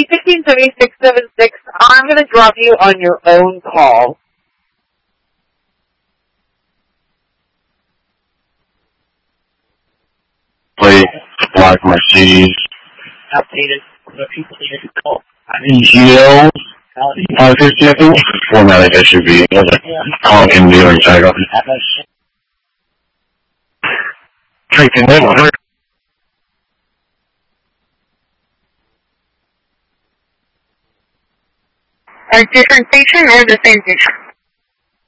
316-7676, I'm going to drop you on your own call. Plate, Black Mercedes. Outdated. Call. GL 550, I think. Formatting SUV. Calling in dealer and tag up. Taking in on her. A different station or the same station?